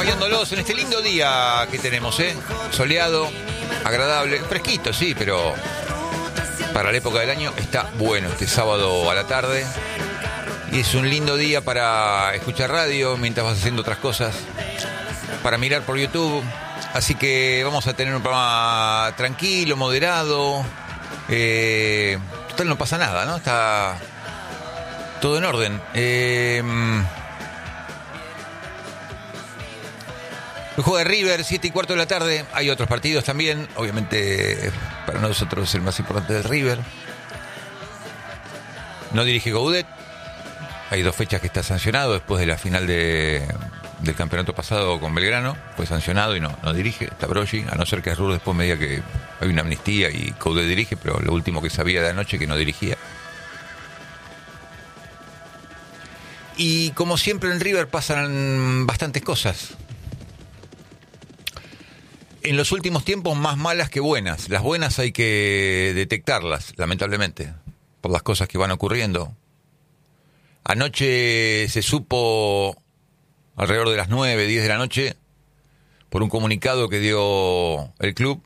acompañándolos en este lindo día que tenemos, soleado, agradable, fresquito, sí, pero para la época del año está bueno este sábado a la tarde. Y es un lindo día para escuchar radio mientras vas haciendo otras cosas, para mirar por YouTube. Así que vamos a tener un programa tranquilo, moderado. Total, no pasa nada, ¿no? Está todo en orden. El juego de River, 7:15 de la tarde. Hay otros partidos también. Obviamente, para nosotros el más importante es River. No dirige Coudet. Hay 2 fechas que está sancionado después de la final del campeonato pasado con Belgrano. Fue sancionado y no dirige. Está Broggi, a no ser que Arrur después me diga que hay una amnistía y Coudet dirige, pero lo último que sabía de anoche que no dirigía. Y como siempre en River pasan bastantes cosas. En los últimos tiempos más malas que buenas. Las buenas hay que detectarlas, lamentablemente, por las cosas que van ocurriendo. Anoche se supo, alrededor de las 9, 10 de la noche, por un comunicado que dio el club,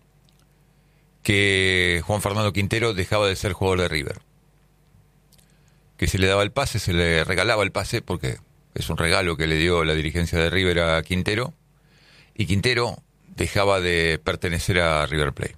que Juan Fernando Quintero dejaba de ser jugador de River. Que se le daba el pase, se le regalaba el pase, porque es un regalo que le dio la dirigencia de River a Quintero, y Quintero dejaba de pertenecer a River Plate.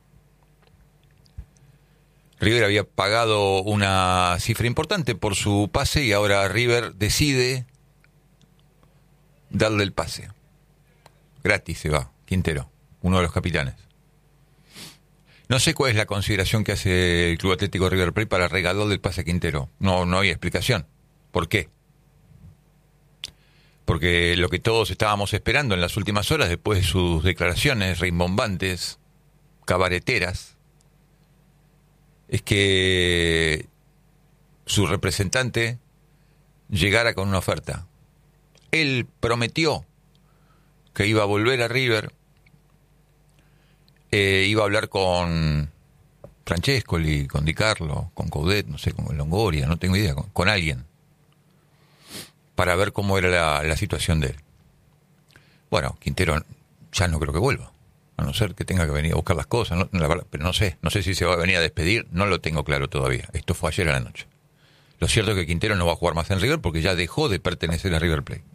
River había pagado una cifra importante por su pase y ahora River decide darle el pase. Gratis se va, Quintero, uno de los capitanes. No sé cuál es la consideración que hace el Club Atlético River Plate para regalarle el pase a Quintero. No hay explicación. ¿Por qué? Porque lo que todos estábamos esperando en las últimas horas, después de sus declaraciones rimbombantes, cabareteras, es que su representante llegara con una oferta. Él prometió que iba a volver a River, iba a hablar con Francescoli, con Di Carlo, con Coudet, no sé, con Longoria, no tengo idea, con alguien, para ver cómo era la situación de él. Bueno, Quintero ya no creo que vuelva, a no ser que tenga que venir a buscar las cosas, pero no sé si se va a venir a despedir, no lo tengo claro todavía. Esto fue ayer a la noche. Lo cierto es que Quintero no va a jugar más en River porque ya dejó de pertenecer a River Plate.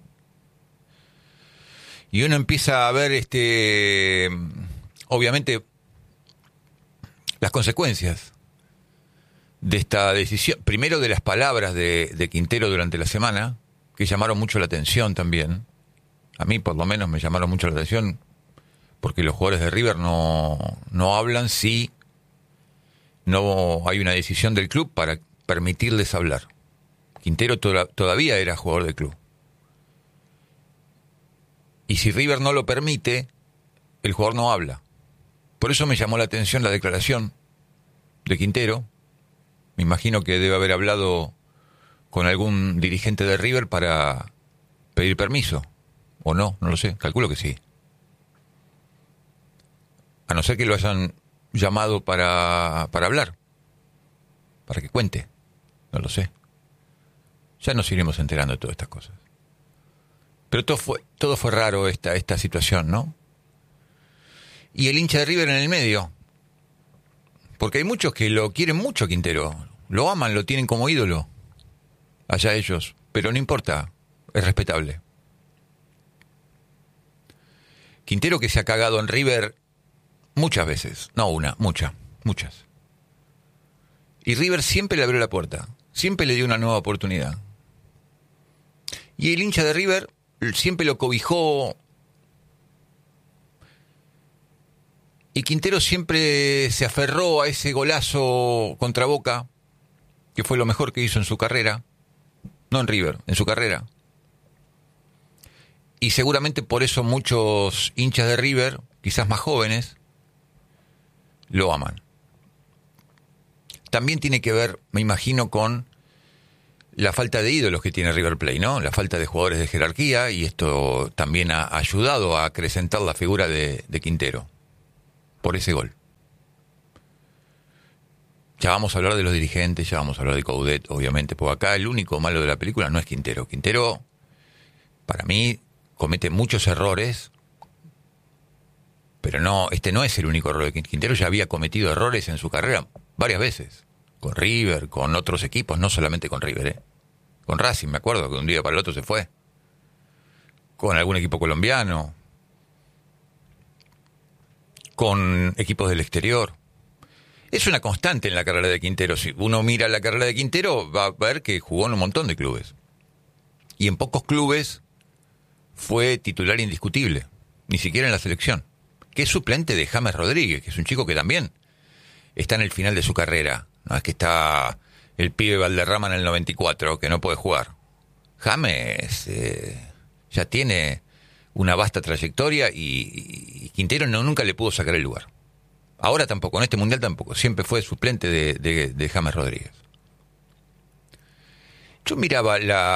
Y uno empieza a ver, obviamente, las consecuencias de esta decisión. Primero, de las palabras de Quintero durante la semana, que llamaron mucho la atención también. A mí, por lo menos, me llamaron mucho la atención, porque los jugadores de River no hablan si no hay una decisión del club para permitirles hablar. Quintero todavía era jugador del club. Y si River no lo permite, el jugador no habla. Por eso me llamó la atención la declaración de Quintero. Me imagino que debe haber hablado con algún dirigente de River para pedir permiso. O no lo sé, calculo que sí. A no ser que lo hayan llamado para hablar, para que cuente. No lo sé. Ya nos iremos enterando de todas estas cosas. Pero todo fue raro esta situación, ¿no? Y el hincha de River en el medio. Porque hay muchos que lo quieren mucho a Quintero. Lo aman, lo tienen como ídolo. Allá ellos. Pero no importa, es respetable. Quintero, que se ha cagado en River muchas veces. No una, muchas. Y River siempre le abrió la puerta. Siempre le dio una nueva oportunidad. Y el hincha de River siempre lo cobijó. Y Quintero siempre se aferró a ese golazo contra Boca, que fue lo mejor que hizo en su carrera. No en River, en su carrera. Y seguramente por eso muchos hinchas de River, quizás más jóvenes, lo aman. También tiene que ver, me imagino, con la falta de ídolos que tiene River Plate, ¿no? La falta de jugadores de jerarquía, y esto también ha ayudado a acrecentar la figura de Quintero por ese gol. Ya vamos a hablar de los dirigentes, ya vamos a hablar de Coudet, obviamente, porque acá el único malo de la película no es Quintero. Quintero, para mí, comete muchos errores, pero no, este no es el único error de Quintero. Quintero ya había cometido errores en su carrera varias veces, con River, con otros equipos, no solamente con River, con Racing, me acuerdo que un día para el otro se fue, con algún equipo colombiano, con equipos del exterior. Es una constante en la carrera de Quintero. Si uno mira la carrera de Quintero, va a ver que jugó en un montón de clubes. Y en pocos clubes fue titular indiscutible, ni siquiera en la selección. Que es suplente de James Rodríguez, que es un chico que también está en el final de su carrera. No es que está el pibe Valderrama en el 94, que no puede jugar. James ya tiene una vasta trayectoria y Quintero nunca le pudo sacar el lugar. Ahora tampoco, en este mundial tampoco. Siempre fue suplente de James Rodríguez. Yo miraba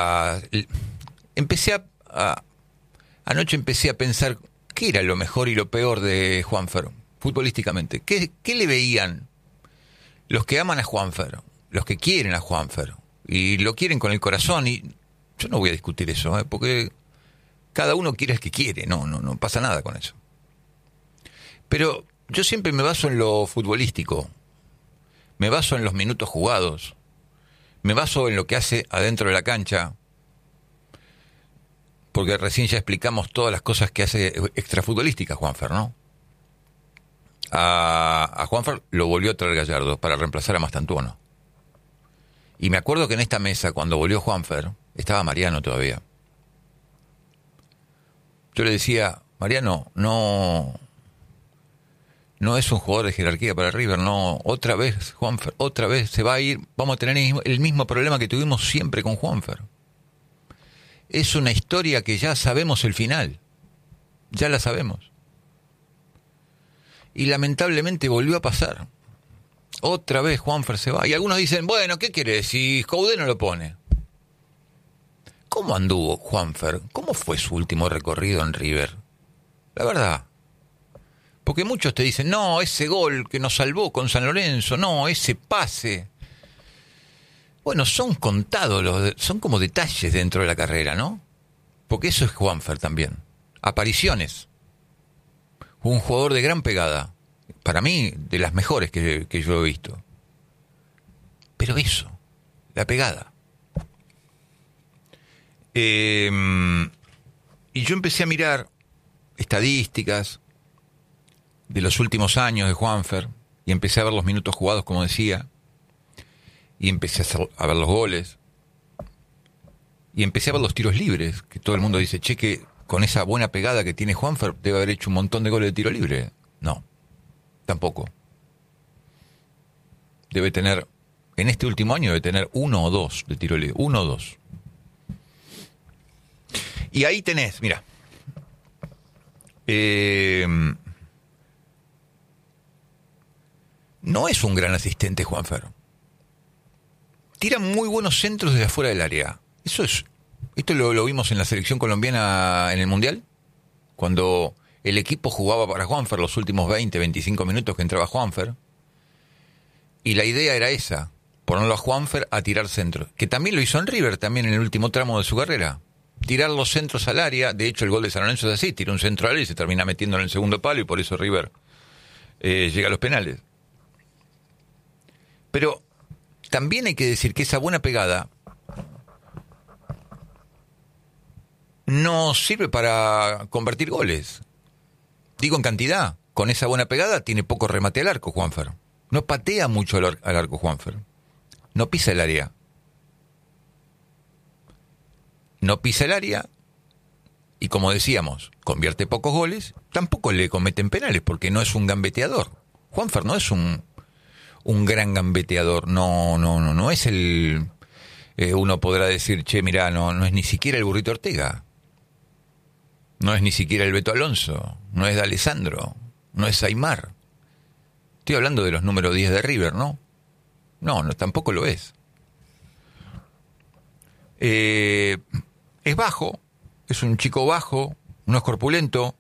anoche empecé a pensar qué era lo mejor y lo peor de Juanfer, futbolísticamente. ¿Qué le veían los que aman a Juanfer, los que quieren a Juanfer, y lo quieren con el corazón? Y yo no voy a discutir eso, porque cada uno quiere el que quiere, no pasa nada con eso. Pero yo siempre me baso en lo futbolístico, me baso en los minutos jugados, me baso en lo que hace adentro de la cancha, porque recién ya explicamos todas las cosas que hace extrafutbolísticas Juanfer, ¿no? A Juanfer lo volvió a traer Gallardo para reemplazar a Mastantuono. Y me acuerdo que en esta mesa, cuando volvió Juanfer, estaba Mariano todavía. Yo le decía, Mariano, no es un jugador de jerarquía para River, no, otra vez Juanfer, otra vez se va a ir, vamos a tener el mismo problema que tuvimos siempre con Juanfer. Es una historia que ya sabemos el final, ya la sabemos. Y lamentablemente volvió a pasar. Otra vez Juanfer se va. Y algunos dicen, bueno, ¿qué quiere decir? Coudet no lo pone. ¿Cómo anduvo Juanfer? ¿Cómo fue su último recorrido en River? La verdad. Porque muchos te dicen, no, ese gol que nos salvó con San Lorenzo, no, ese pase. Bueno, son contados, son como detalles dentro de la carrera, ¿no? Porque eso es Juanfer también. Apariciones. Un jugador de gran pegada. Para mí, de las mejores que yo he visto. Pero eso, la pegada. Y yo empecé a mirar estadísticas de los últimos años de Juanfer, y empecé a ver los minutos jugados, como decía, y empecé a ver los goles, y empecé a ver los tiros libres, que todo el mundo dice, che, que con esa buena pegada que tiene Juanfer debe haber hecho un montón de goles de tiro libre. No, tampoco. Debe tener, en este último año debe tener 1 o 2 de tiro libre, 1 o 2. Y ahí tenés, mira, no es un gran asistente Juanfer. Tira muy buenos centros desde afuera del área. Esto lo vimos en la selección colombiana en el Mundial, cuando el equipo jugaba para Juanfer los últimos 20, 25 minutos que entraba Juanfer. Y la idea era esa, ponerlo a Juanfer a tirar centros. Que también lo hizo en River, también en el último tramo de su carrera. Tirar los centros al área. De hecho, el gol de San Lorenzo es así, tira un centro al área y se termina metiendo en el segundo palo, y por eso River llega a los penales. Pero también hay que decir que esa buena pegada no sirve para convertir goles. Digo en cantidad. Con esa buena pegada tiene poco remate al arco Juanfer. No patea mucho al arco Juanfer. No pisa el área. No pisa el área. Y como decíamos, convierte pocos goles. Tampoco le cometen penales porque no es un gambeteador. Juanfer no es un gran gambeteador. No es el... uno podrá decir, che, mirá, no es ni siquiera el Burrito Ortega. No es ni siquiera el Beto Alonso, no es D'Alessandro, no es Aimar. Estoy hablando de los números 10 de River, ¿no? No, tampoco lo es. Es bajo, es un chico bajo, no es corpulento.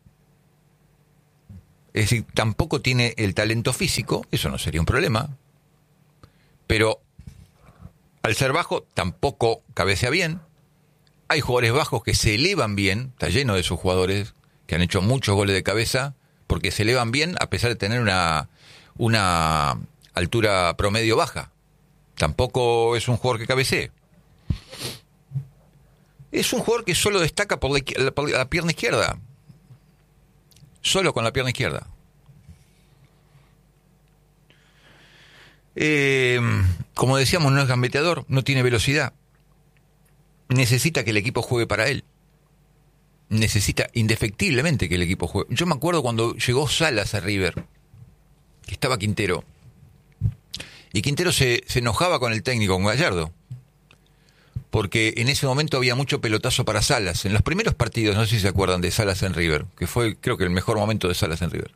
Es decir, tampoco tiene el talento físico, eso no sería un problema. Pero al ser bajo, tampoco cabecea bien. Hay jugadores bajos que se elevan bien, está lleno de esos jugadores que han hecho muchos goles de cabeza, porque se elevan bien a pesar de tener una altura promedio baja. Tampoco es un jugador que cabecee. Es un jugador que solo destaca por la pierna izquierda. Solo con la pierna izquierda. Como decíamos, no es gambeteador, no tiene velocidad. Necesita que el equipo juegue para él. Necesita indefectiblemente que el equipo juegue. Yo me acuerdo cuando llegó Salas a River, que estaba Quintero. Y Quintero se enojaba con el técnico, con Gallardo. Porque en ese momento había mucho pelotazo para Salas. En los primeros partidos, no sé si se acuerdan de Salas en River, que fue creo que el mejor momento de Salas en River.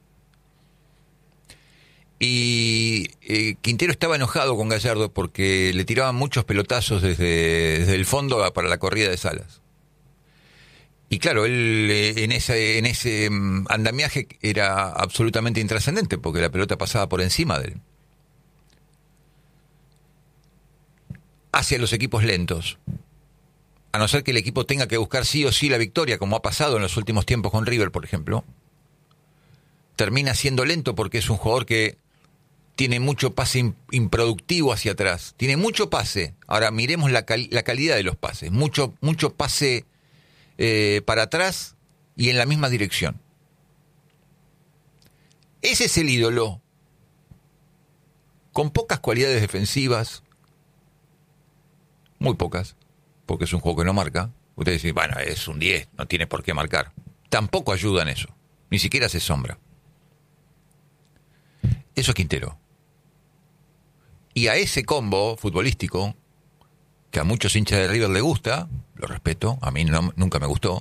Y Quintero estaba enojado con Gallardo porque le tiraban muchos pelotazos desde el fondo para la corrida de Salas. Y claro, él en ese andamiaje era absolutamente intrascendente porque la pelota pasaba por encima de él. Hacia los equipos lentos, a no ser que el equipo tenga que buscar sí o sí la victoria, como ha pasado en los últimos tiempos con River, por ejemplo, termina siendo lento porque es un jugador que tiene mucho pase improductivo hacia atrás. Tiene mucho pase. Ahora miremos la calidad de los pases. Mucho pase para atrás y en la misma dirección. Ese es el ídolo. Con pocas cualidades defensivas. Muy pocas. Porque es un juego que no marca. Ustedes dicen, bueno, es un 10, no tiene por qué marcar. Tampoco ayuda en eso. Ni siquiera hace sombra. Eso es Quintero. Y a ese combo futbolístico, que a muchos hinchas de River le gusta, lo respeto, a mí nunca me gustó,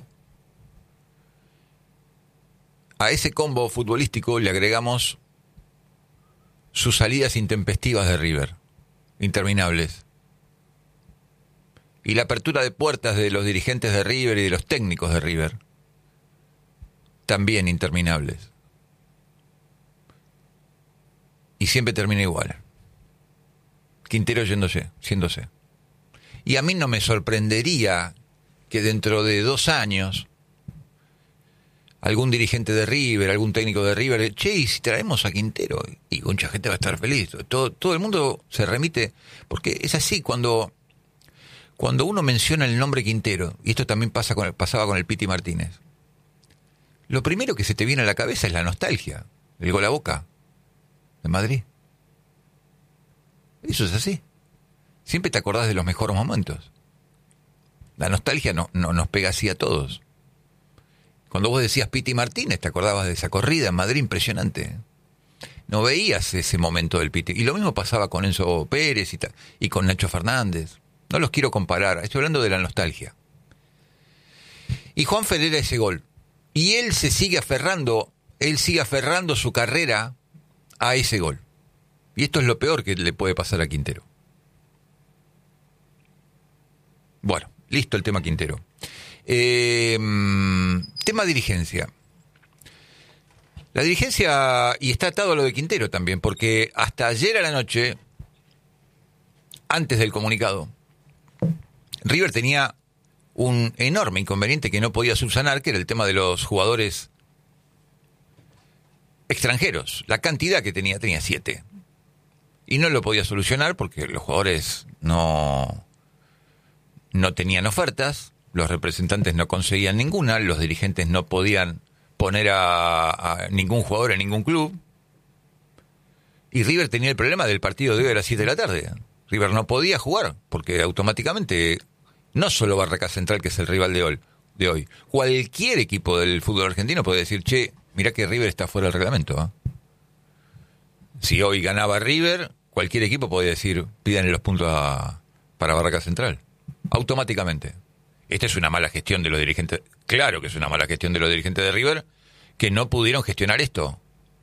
a ese combo futbolístico le agregamos sus salidas intempestivas de River, interminables. Y la apertura de puertas de los dirigentes de River y de los técnicos de River, también interminables. Y siempre termina igual. Quintero yéndose. Y a mí no me sorprendería que dentro de 2 años algún dirigente de River, algún técnico de River, che, y si traemos a Quintero, y mucha gente va a estar feliz. Todo el mundo se remite, porque es así, cuando uno menciona el nombre Quintero, y esto también pasaba con el Piti Martínez, lo primero que se te viene a la cabeza es la nostalgia, el gol a Boca de Madrid. Eso es así. Siempre te acordás de los mejores momentos. La nostalgia no nos pega así a todos. Cuando vos decías Piti Martínez, te acordabas de esa corrida en Madrid impresionante. No veías ese momento del Piti. Y lo mismo pasaba con Enzo Pérez y con Nacho Fernández. No los quiero comparar, estoy hablando de la nostalgia. Y Juanfer era ese gol. Y él sigue aferrando su carrera a ese gol. Y esto es lo peor que le puede pasar a Quintero. Bueno, listo el tema Quintero. Tema dirigencia. La dirigencia, y está atado a lo de Quintero también, porque hasta ayer a la noche, antes del comunicado, River tenía un enorme inconveniente que no podía subsanar, que era el tema de los jugadores extranjeros. La cantidad que tenía 7. Y no lo podía solucionar porque los jugadores no tenían ofertas, los representantes no conseguían ninguna, los dirigentes no podían poner a ningún jugador en ningún club. Y River tenía el problema del partido de hoy a las 7 de la tarde. River no podía jugar porque automáticamente, no solo Barraca Central, que es el rival de hoy, cualquier equipo del fútbol argentino puede decir, che, mirá que River está fuera del reglamento, ¿eh? Si hoy ganaba River, cualquier equipo podía decir, pídanle los puntos para Barraca Central. Automáticamente. Esta es una mala gestión de los dirigentes. Claro que es una mala gestión de los dirigentes de River, que no pudieron gestionar esto.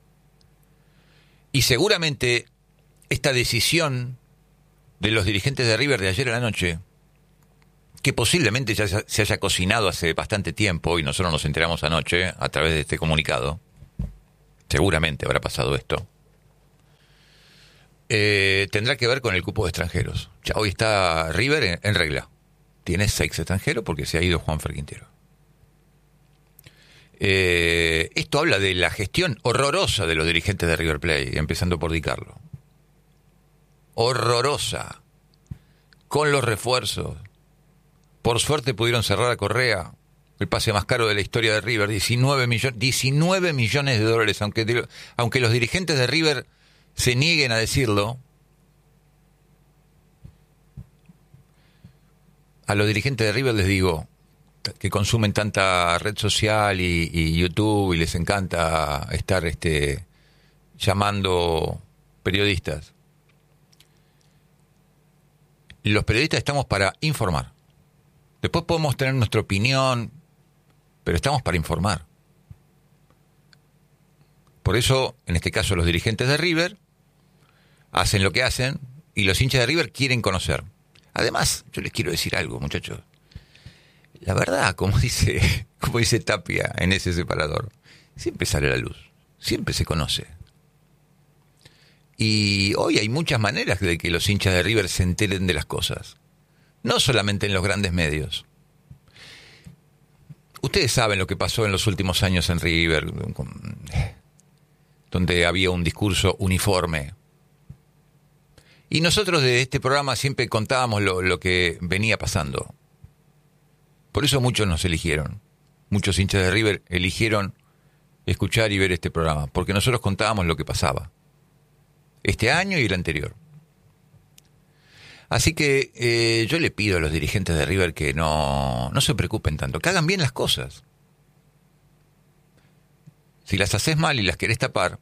Y seguramente esta decisión de los dirigentes de River de ayer a la noche, que posiblemente ya se haya cocinado hace bastante tiempo, y nosotros nos enteramos anoche a través de este comunicado, seguramente habrá pasado esto, tendrá que ver con el cupo de extranjeros. Ya hoy está River en regla. tiene 6 extranjeros porque se ha ido Juanfer Quintero. Esto habla de la gestión horrorosa de los dirigentes de River Plate, empezando por Di Carlo. Horrorosa. Con los refuerzos. Por suerte pudieron cerrar a Correa, el pase más caro de la historia de River, 19 millones de dólares, aunque los dirigentes de River se nieguen a decirlo. A los dirigentes de River les digo, que consumen tanta red social y YouTube y les encanta estar llamando periodistas. Los periodistas estamos para informar. Después podemos tener nuestra opinión, pero estamos para informar. Por eso, en este caso, los dirigentes de River hacen lo que hacen y los hinchas de River quieren conocer. Además, yo les quiero decir algo, muchachos. La verdad, como dice Tapia en ese separador, siempre sale a la luz, siempre se conoce. Y hoy hay muchas maneras de que los hinchas de River se enteren de las cosas. No solamente en los grandes medios. Ustedes saben lo que pasó en los últimos años en River, donde había un discurso uniforme. Y nosotros de este programa siempre contábamos lo que venía pasando. Por eso muchos nos eligieron. Muchos hinchas de River eligieron escuchar y ver este programa, porque nosotros contábamos lo que pasaba. Este año y el anterior. Así que yo le pido a los dirigentes de River que no se preocupen tanto, que hagan bien las cosas. Si las haces mal y las querés tapar,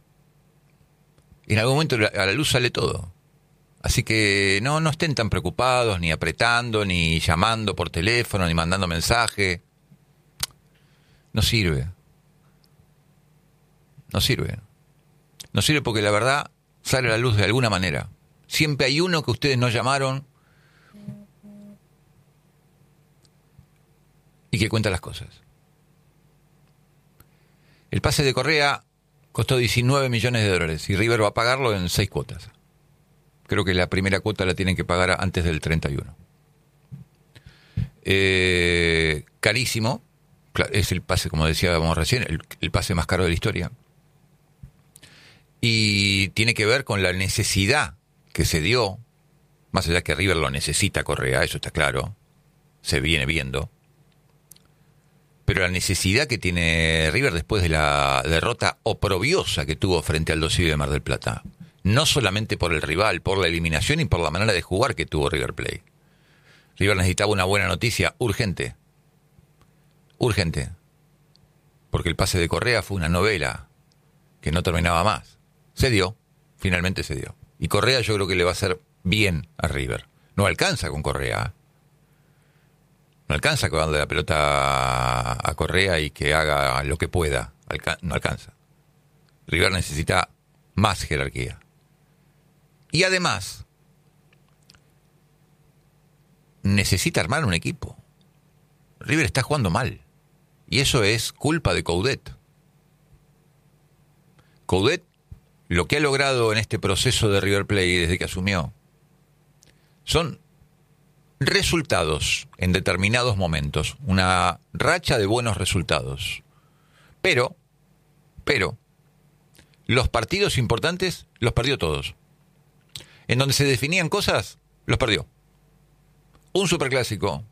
en algún momento a la luz sale todo. Así que no estén tan preocupados, ni apretando, ni llamando por teléfono, ni mandando mensaje. No sirve. No sirve. No sirve porque la verdad sale a la luz de alguna manera. Siempre hay uno que ustedes no llamaron y que cuenta las cosas. El pase de Correa costó 19 millones de dólares y River va a pagarlo en 6 cuotas. Creo que la primera cuota la tienen que pagar antes del 31. Carísimo. Es el pase, como decíamos recién, el pase más caro de la historia. Y tiene que ver con la necesidad que se dio, más allá que River lo necesita Correa, eso está claro, se viene viendo. Pero la necesidad que tiene River después de la derrota oprobiosa que tuvo frente al Aldosivi de Mar del Plata. No solamente por el rival, por la eliminación y por la manera de jugar que tuvo River Plate. River necesitaba una buena noticia urgente. Urgente. Porque el pase de Correa fue una novela que no terminaba más. Se dio. Finalmente se dio. Y Correa yo creo que le va a hacer bien a River. No alcanza con Correa. No alcanza con darle la pelota a Correa y que haga lo que pueda. No alcanza. River necesita más jerarquía. Y además, necesita armar un equipo. River está jugando mal. Y eso es culpa de Coudet. Coudet, lo que ha logrado en este proceso de River Plate desde que asumió, son resultados en determinados momentos. Una racha de buenos resultados. Pero, los partidos importantes los perdió todos. En donde se definían cosas, los perdió. Un superclásico.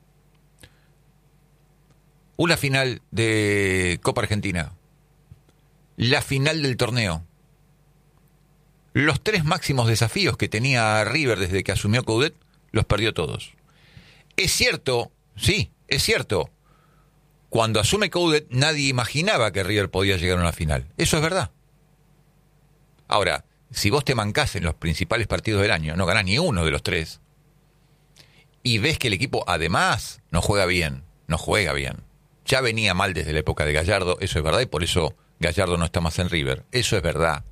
Una final de Copa Argentina. La final del torneo. Los 3 máximos desafíos que tenía River desde que asumió Coudet, los perdió todos. Es cierto, sí, es cierto. Cuando asume Coudet, nadie imaginaba que River podía llegar a una final. Eso es verdad. Ahora, si vos te mancás en los principales partidos del año, no ganás ni uno de los 3, y ves que el equipo además no juega bien. Ya venía mal desde la época de Gallardo, eso es verdad, y por eso Gallardo no está más en River. Eso es verdad.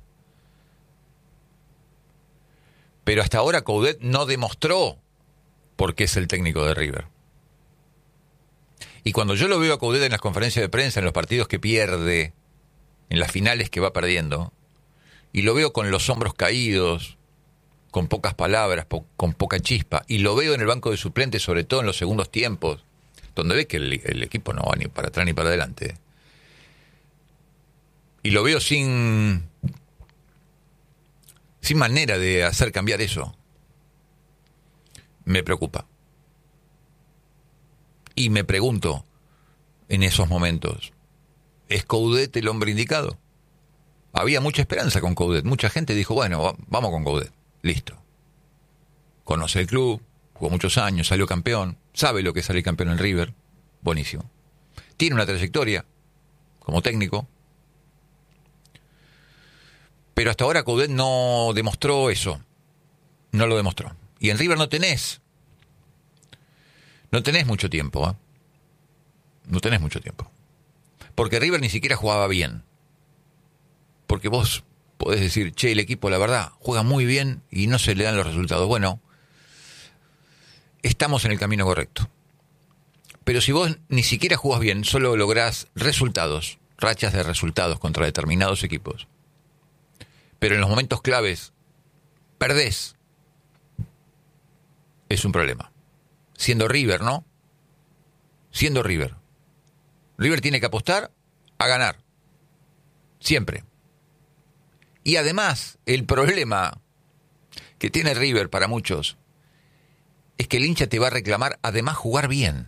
Pero hasta ahora Coudet no demostró por qué es el técnico de River. Y cuando yo lo veo a Coudet en las conferencias de prensa, en los partidos que pierde, en las finales que va perdiendo, y lo veo con los hombros caídos, con pocas palabras, con poca chispa, y lo veo en el banco de suplentes, sobre todo en los segundos tiempos, donde ve que el equipo no va ni para atrás ni para adelante. Y lo veo sin manera de hacer cambiar eso. Me preocupa. Y me pregunto, en esos momentos, ¿es Coudet el hombre indicado? Había mucha esperanza con Coudet. Mucha gente dijo, bueno, vamos con Coudet. Listo. Conoce el club, jugó muchos años, salió campeón, sabe lo que es salir campeón en River. Buenísimo. Tiene una trayectoria como técnico. Pero hasta ahora Coudet no demostró eso. No lo demostró. Y en River no tenés mucho tiempo, ¿eh? No tenés mucho tiempo. Porque River ni siquiera jugaba bien. Porque vos podés decir, che, el equipo, la verdad, juega muy bien y no se le dan los resultados. Bueno, estamos en el camino correcto. Pero si vos ni siquiera jugás bien, solo lográs resultados, rachas de resultados contra determinados equipos, pero en los momentos claves perdés, es un problema. Siendo River, ¿no? Siendo River. River tiene que apostar a ganar. Siempre. Y además, el problema que tiene River para muchos es que el hincha te va a reclamar además jugar bien.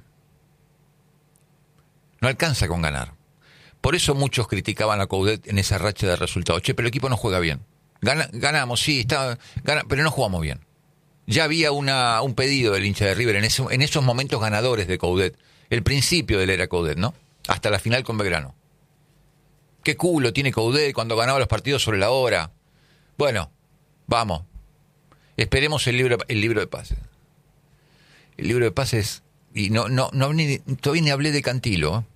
No alcanza con ganar. Por eso muchos criticaban a Coudet en esa racha de resultados. Che, pero el equipo no juega bien. Ganamos, sí, pero no jugamos bien. Ya había un pedido del hincha de River en esos momentos ganadores de Coudet. El principio de la era Coudet, ¿no? Hasta la final con Belgrano. Qué culo tiene Coudet cuando ganaba los partidos sobre la hora. Bueno, vamos. Esperemos el libro de pases. El libro de pases. Y todavía ni hablé de Cantilo, ¿eh?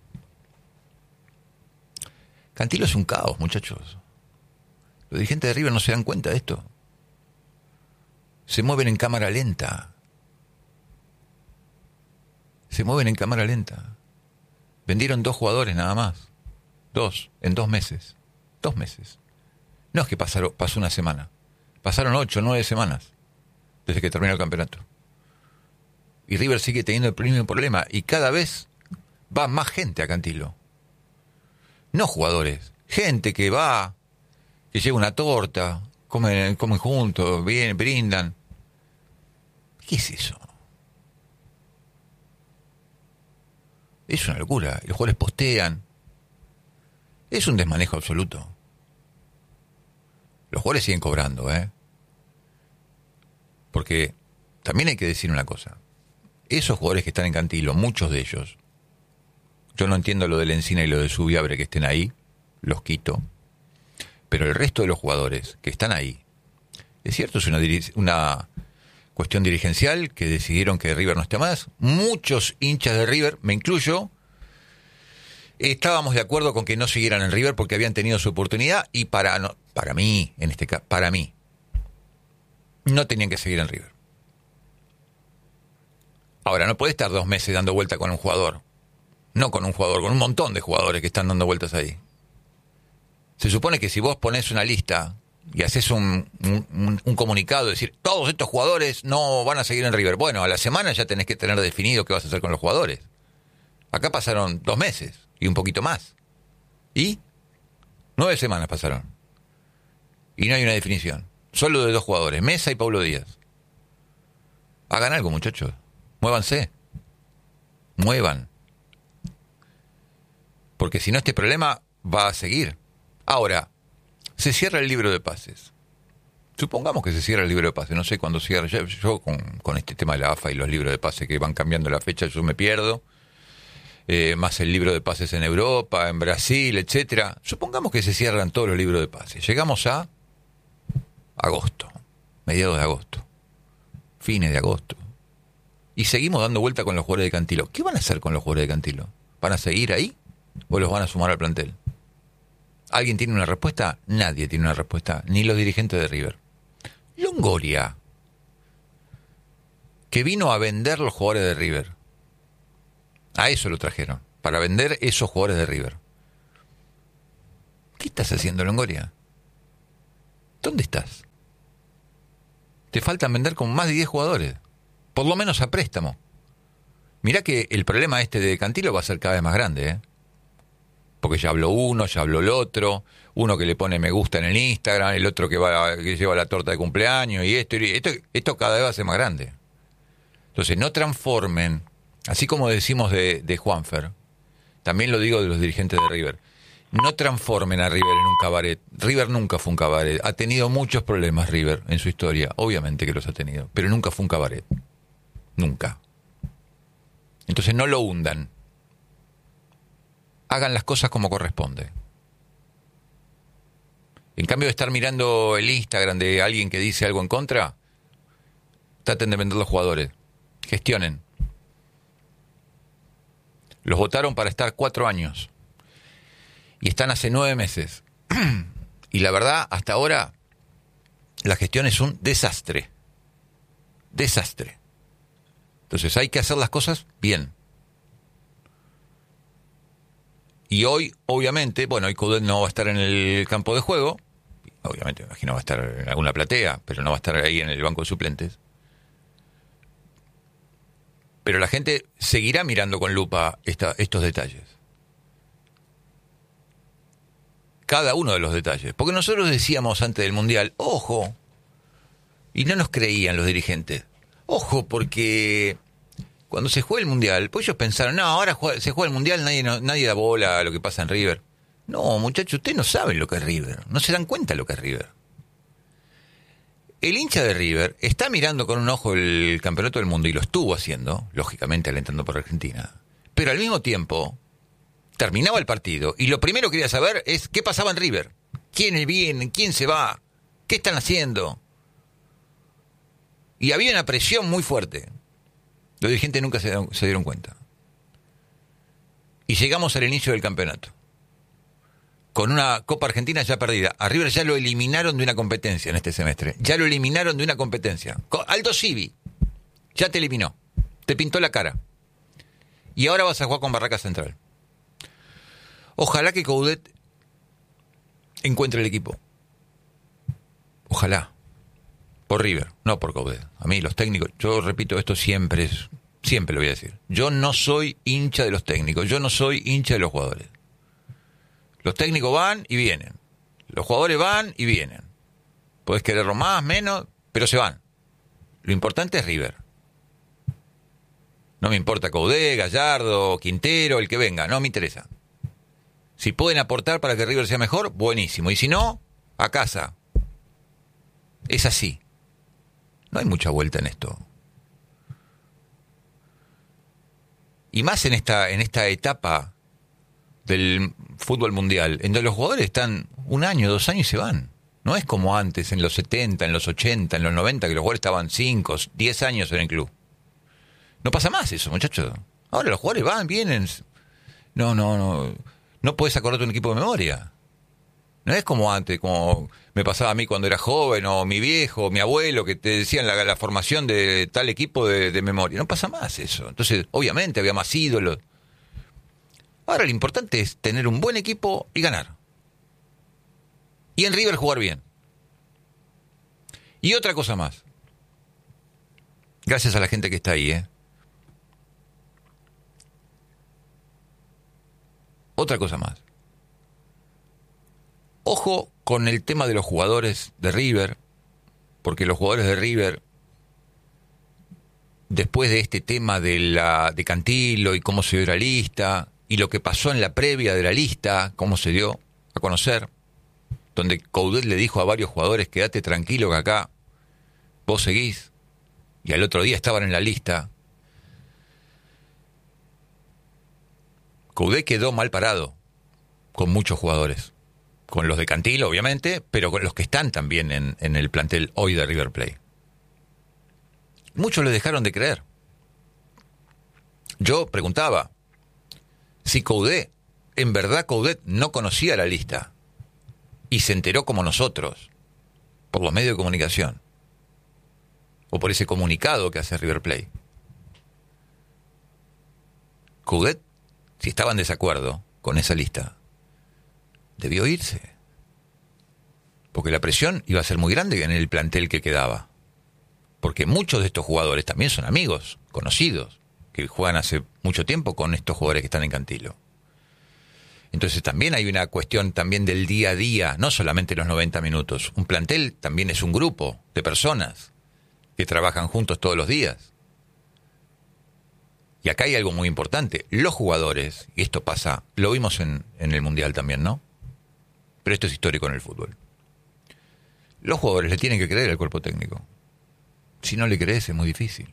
Cantilo es un caos, muchachos. Los dirigentes de River no se dan cuenta de esto. Se mueven en cámara lenta. Se mueven en cámara lenta. Vendieron 2 jugadores nada más. 2, en 2 meses. 2 meses. No es que pasó una semana. Pasaron 8, 9 semanas desde que terminó el campeonato. Y River sigue teniendo el mismo problema. Y cada vez va más gente a Cantilo. No jugadores. Gente que va, que lleva una torta, comen juntos, vienen, brindan. ¿Qué es eso? Es una locura. Los jugadores postean. Es un desmanejo absoluto. Los jugadores siguen cobrando, ¿eh? Porque también hay que decir una cosa. Esos jugadores que están en Cantilo, muchos de ellos, yo no entiendo lo de Lencina y lo de Subiabre que estén ahí, los quito, pero el resto de los jugadores que están ahí, es cierto, es una cuestión dirigencial que decidieron que River no esté más. Muchos hinchas de River, me incluyo, estábamos de acuerdo con que no siguieran en River porque habían tenido su oportunidad y para mí, en este caso, para mí, no tenían que seguir en River. Ahora, no puede estar 2 meses dando vuelta con un jugador. No con un jugador, con un montón de jugadores que están dando vueltas ahí. Se supone que si vos ponés una lista y haces un comunicado, decir, todos estos jugadores no van a seguir en River. Bueno, a la semana ya tenés que tener definido qué vas a hacer con los jugadores. Acá pasaron 2 meses y un poquito más. ¿Y? 9 semanas pasaron. Y no hay una definición. Solo de 2 jugadores, Mesa y Paulo Díaz. Hagan algo, muchachos. Muévanse. Muevan. Porque si no, este problema va a seguir. Ahora, se cierra el libro de pases. Supongamos que se cierra el libro de pases. No sé cuándo cierra. Yo con este tema de la AFA y los libros de pases que van cambiando la fecha, yo me pierdo. Más el libro de pases en Europa, en Brasil, etcétera. Supongamos que se cierran todos los libros de pases. Llegamos a agosto, mediados de agosto, fines de agosto. Y seguimos dando vuelta con los jugadores de Cantilo. ¿Qué van a hacer con los jugadores de Cantilo? ¿Van a seguir ahí o los van a sumar al plantel? ¿Alguien tiene una respuesta? Nadie tiene una respuesta, ni los dirigentes de River. Longoria, que vino a vender los jugadores de River. A eso lo trajeron, para vender esos jugadores de River. ¿Qué estás haciendo, Longoria? ¿Dónde estás? te faltan vender con más de 10 jugadores, por lo menos a préstamo. Mirá que el problema de Cantilo va a ser cada vez más grande, ¿eh? Porque ya habló uno, ya habló el otro, uno que le pone me gusta en el Instagram, el otro que lleva la torta de cumpleaños, y esto cada vez va a ser más grande. Entonces no transformen, así como decimos de Juanfer, también lo digo de los dirigentes de River, no transformen a River en un cabaret. River nunca fue un cabaret. Ha tenido muchos problemas River en su historia, obviamente que los ha tenido, pero nunca fue un cabaret. Nunca. Entonces no lo hundan. Hagan las cosas como corresponde. En cambio de estar mirando el Instagram de alguien que dice algo en contra, traten de vender los jugadores. Gestionen. Los votaron para estar 4 años. Y están hace 9 meses. Y la verdad, hasta ahora, la gestión es un desastre. Desastre. Entonces hay que hacer las cosas bien. Y hoy, obviamente, hoy Coudet no va a estar en el campo de juego. Obviamente, me imagino va a estar en alguna platea, pero no va a estar ahí en el banco de suplentes. Pero la gente seguirá mirando con lupa estos detalles. Cada uno de los detalles. Porque nosotros decíamos antes del Mundial, ojo, y no nos creían los dirigentes. Ojo, porque cuando se juega el Mundial, pues ellos pensaron, no, ahora se juega el Mundial, nadie da bola a lo que pasa en River. No, muchachos, ustedes no saben lo que es River, no se dan cuenta de lo que es River. El hincha de River está mirando con un ojo el campeonato del mundo, y lo estuvo haciendo, lógicamente alentando por Argentina, pero al mismo tiempo terminaba el partido y lo primero que quería saber es qué pasaba en River, quién viene, quién se va, qué están haciendo. Y había una presión muy fuerte. Los dirigentes nunca se dieron cuenta. Y llegamos al inicio del campeonato, con una Copa Argentina ya perdida. A River ya lo eliminaron de una competencia en este semestre. Ya lo eliminaron de una competencia. Aldo Civi ya te eliminó. Te pintó la cara. Y ahora vas a jugar con Barraca Central. Ojalá que Coudet encuentre el equipo. Ojalá. Por River, no por Coudet. A mí los técnicos, yo repito esto siempre lo voy a decir. Yo no soy hincha de los técnicos, yo no soy hincha de los jugadores. Los técnicos van y vienen. Los jugadores van y vienen. Podés quererlo más, menos, pero se van. Lo importante es River. No me importa Coudet, Gallardo, Quintero, el que venga, no me interesa. Si pueden aportar para que River sea mejor, buenísimo. Y si no, a casa. Es así. No hay mucha vuelta en esto. Y más en esta etapa del fútbol mundial, en donde los jugadores están 1 año, 2 años y se van. No es como antes, en los 70, en los 80, en los 90, que los jugadores estaban 5, 10 años en el club. No pasa más eso, muchachos. Ahora los jugadores van, vienen. No puedes acordarte un equipo de memoria. No es como antes, como me pasaba a mí cuando era joven, o mi viejo, o mi abuelo, que te decían la formación de tal equipo de memoria. No pasa más eso. Entonces, obviamente, había más ídolos. Ahora lo importante es tener un buen equipo y ganar. Y en River jugar bien. Y otra cosa más. Gracias a la gente que está ahí, Otra cosa más. Ojo con el tema de los jugadores de River, porque los jugadores de River, después de este tema de Cantilo y cómo se dio la lista, y lo que pasó en la previa de la lista, cómo se dio a conocer, donde Coudet le dijo a varios jugadores, quédate tranquilo que acá vos seguís, y al otro día estaban en la lista. Coudet quedó mal parado con muchos jugadores. Con los de Cantilo, obviamente, pero con los que están también en el plantel hoy de River Plate. Muchos le dejaron de creer. Yo preguntaba si Coudet, en verdad Coudet no conocía la lista y se enteró como nosotros, por los medios de comunicación, o por ese comunicado que hace River Plate. Coudet, si estaba en desacuerdo con esa lista, debió irse. Porque la presión iba a ser muy grande en el plantel que quedaba. Porque muchos de estos jugadores también son amigos, conocidos, que juegan hace mucho tiempo con estos jugadores que están en Cantilo. Entonces también hay una cuestión también del día a día, no solamente los 90 minutos. Un plantel también es un grupo de personas que trabajan juntos todos los días. Y acá hay algo muy importante. Los jugadores, y esto pasa, lo vimos en el Mundial también, ¿no? Pero esto es histórico en el fútbol. Los jugadores le tienen que creer al cuerpo técnico. Si no le crees es muy difícil.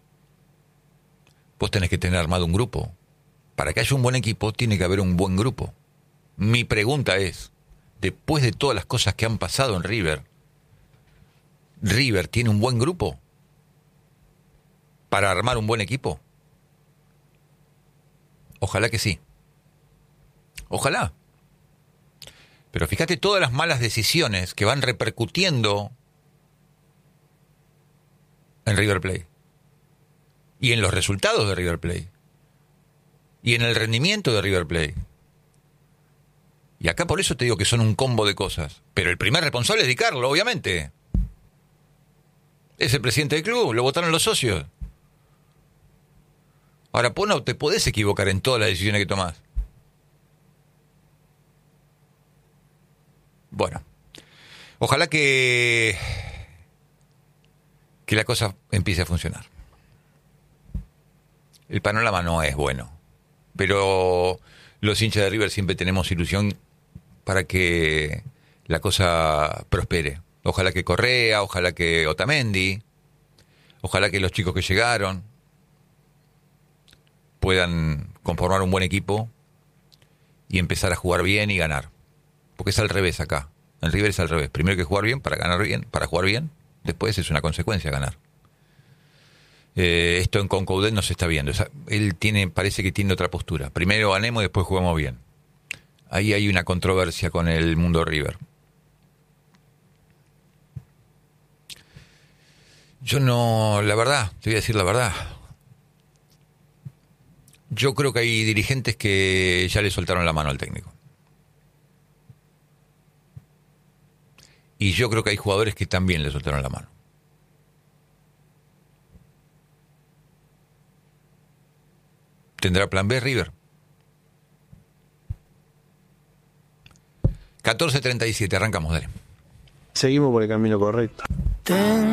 Vos tenés que tener armado un grupo. Para que haya un buen equipo tiene que haber un buen grupo. Mi pregunta es, después de todas las cosas que han pasado en River, ¿River tiene un buen grupo para armar un buen equipo? Ojalá que sí. Ojalá. Pero fíjate todas las malas decisiones que van repercutiendo en River Plate. Y en los resultados de River Plate. Y en el rendimiento de River Plate. Y acá por eso te digo que son un combo de cosas. Pero el primer responsable es Di Carlo, obviamente. Es el presidente del club, lo votaron los socios. Ahora, vos no te podés equivocar en todas las decisiones que tomás. Bueno, ojalá que la cosa empiece a funcionar. El panorama no es bueno, pero los hinchas de River siempre tenemos ilusión para que la cosa prospere. Ojalá que Correa, ojalá que Otamendi, ojalá que los chicos que llegaron puedan conformar un buen equipo y empezar a jugar bien y ganar. Porque es al revés acá. En River es al revés. Primero hay que jugar bien para ganar bien, para jugar bien. Después es una consecuencia ganar. Esto en Concaudet no se está viendo. Él parece que tiene otra postura. Primero ganemos y después juguemos bien. Ahí hay una controversia con el mundo River. Yo no, la verdad, te voy a decir la verdad. Yo creo que hay dirigentes que ya le soltaron la mano al técnico. Y yo creo que hay jugadores que también le soltaron la mano. ¿Tendrá plan B River? 14:37, arrancamos, dale. Seguimos por el camino correcto.